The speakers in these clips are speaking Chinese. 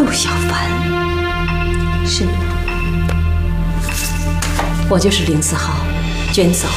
陆小凡。是，我就是林4号，娟嫂。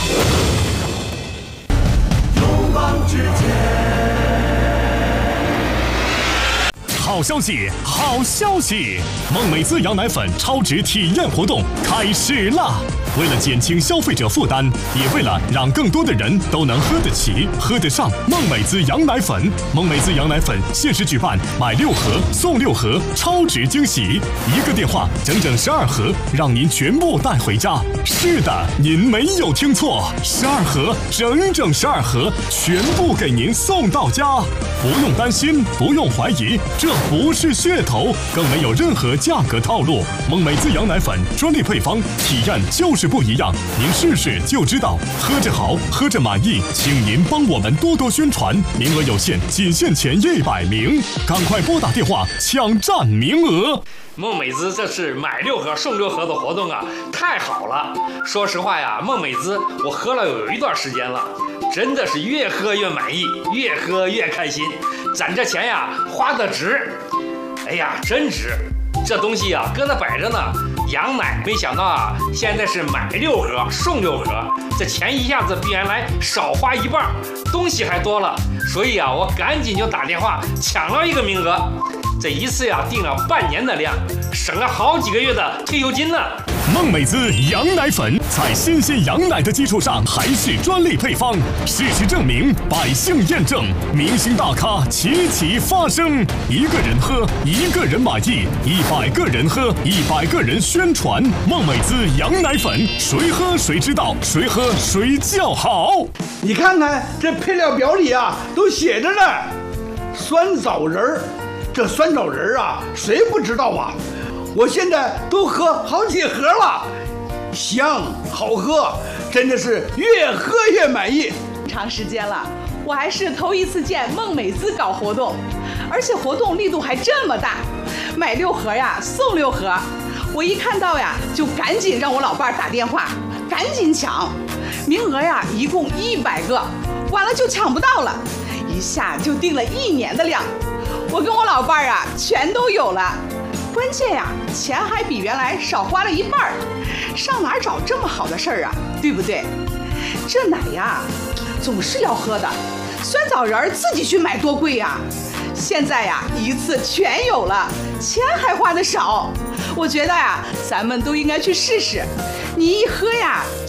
好消息，好消息！孟美滋羊奶粉超值体验活动开始啦！为了减轻消费者负担，也为了让更多的人都能喝得起、喝得上孟美滋羊奶粉，孟美滋羊奶粉限时举办买6盒送6盒超值惊喜，一个电话整整12盒，让您全部带回家。是的，您没有听错，12盒，整整12盒，全部给您送到家。不用担心，不用怀疑，这不是噱头，更没有任何价格套路。孟美滋羊奶粉专利配方，体验就是不一样，您试试就知道。喝着好，喝着满意，请您帮我们多多宣传，名额有限，仅限前100名，赶快拨打电话抢占名额。 孟美滋这是买6盒送6盒的活动啊，太好了！说实话呀，孟美滋我喝了有一段时间了，真的是越喝越满意，越喝越开心，攒这钱呀花得值。哎呀，真值！这东西啊搁那摆着呢，羊奶没想到啊，现在是买6盒送6盒，这钱一下子比原来少花1半，东西还多了，所以啊，我赶紧就打电话抢了一个名额。这一次呀，订了半年的量，省了好几个月的退休金呢。 孟美滋羊奶粉在新鲜羊奶的基础上，还是专利配方，事实证明，百姓验证，明星大咖齐齐发声。一个人喝，一个人满意；100个人喝，100个人宣传。孟美滋羊奶粉，谁喝谁知道，谁喝谁叫好。 你看看这配料表里啊，都写着呢，酸枣仁儿。这酸枣仁啊，谁不知道啊？我现在都喝好几盒了，香好喝，真的是越喝越满意。 长时间了，我还是头一次见孟美滋搞活动，而且活动力度还这么大，买6盒呀送6盒。我一看到呀，就赶紧让我老伴儿打电话，赶紧抢，名额呀一共100个，晚了就抢不到了，一下就订了1年的量。我跟我老伴儿啊，全都有了，关键呀，钱还比原来少花了1半，上哪儿找这么好的事儿啊？对不对？这奶呀，总是要喝的，酸枣仁儿自己去买多贵呀！现在呀，一次全有了，钱还花得少，我觉得呀，咱们都应该去试试。你一喝呀，